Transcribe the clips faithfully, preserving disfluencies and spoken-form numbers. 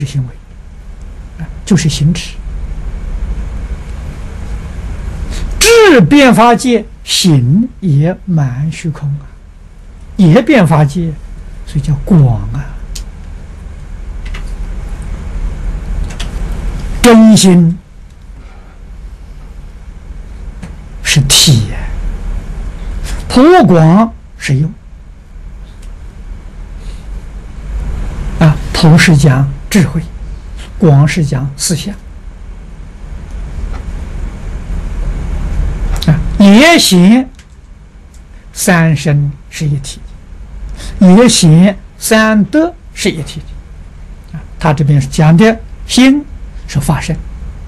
行为，啊，就是行持。智变法界，行也满虚空啊，也变法界，所以叫广啊。真心是体呀，普广是用啊，普是讲智慧，广是讲思想啊，也显三身是一体，也显三德是一体的啊。他这边是讲的心是法身，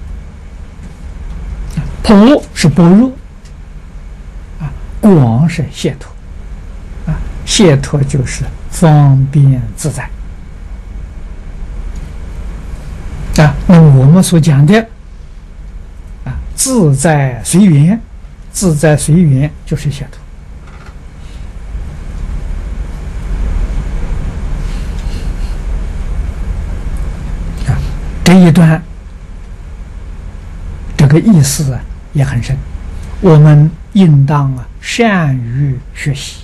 普是般若啊，广是解脱啊，解脱就是方便自在啊。那我们所讲的啊，自在随缘，自在随缘就是解脱啊。这一段这个意思啊也很深，我们应当啊善于学习。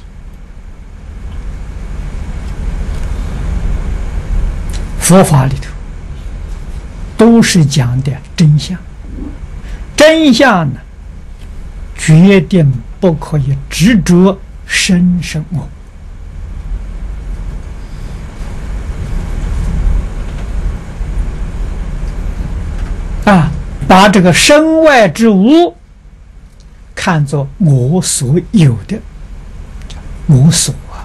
佛法里头都是讲的真相，真相呢决定不可以执着生生我啊，把这个身外之物看作我所有的，我所啊，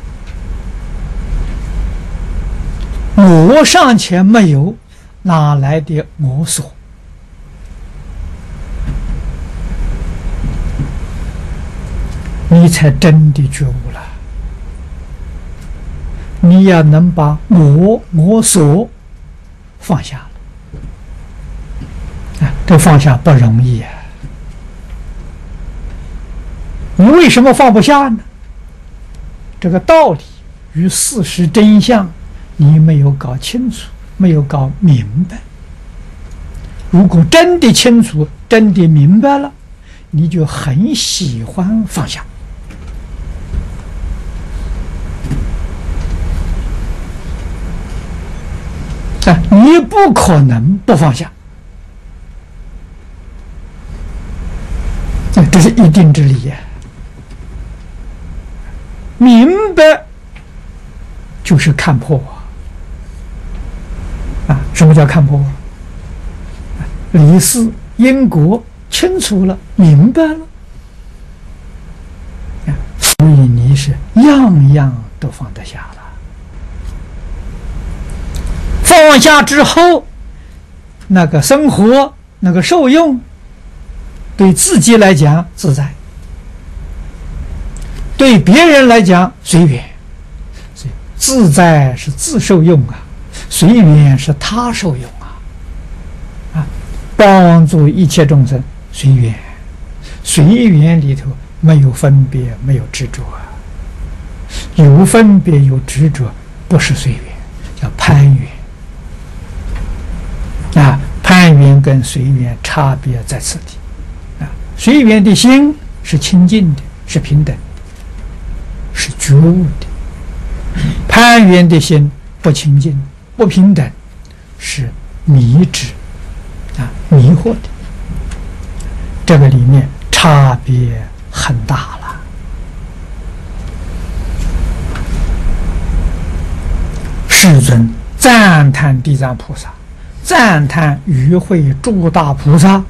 我尚且没有，哪来的我所？你才真的觉悟了。你要能把我我所放下了。这放下不容易啊！你为什么放不下呢？这个道理与事实真相，你没有搞清楚，没有搞明白。如果真的清楚，真的明白了，你就很喜欢放下啊！你不可能不放下。这是一定之理呀！明白就是看破啊！什么叫看破？理事因果清楚了，明白了，所以你是样样都放得下了。放下之后，那个生活，那个受用。对自己来讲自在，对别人来讲随缘。所以自在是自受用啊，随缘是他受用啊。啊，帮助一切众生随缘，随缘里头没有分别，没有执着啊。有分别有执着，不是随缘，叫攀缘啊。攀缘跟随缘差别在此地。随缘的心是清净的，是平等的，是觉悟的；攀缘的心不清净、不平等，是迷执啊，迷惑的。这个里面差别很大了。世尊赞叹地藏菩萨，赞叹与会诸大菩萨。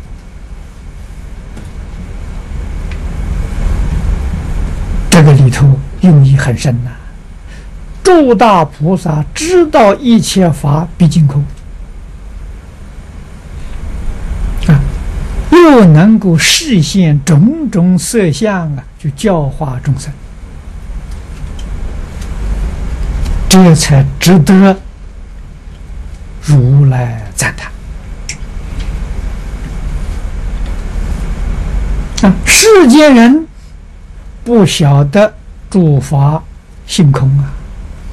这个里头用意很深呐、啊，诸大菩萨知道一切法毕竟空啊，又能够示现种种色相啊，去教化众生，这才值得如来赞叹啊！世间人不晓得诸法性空啊，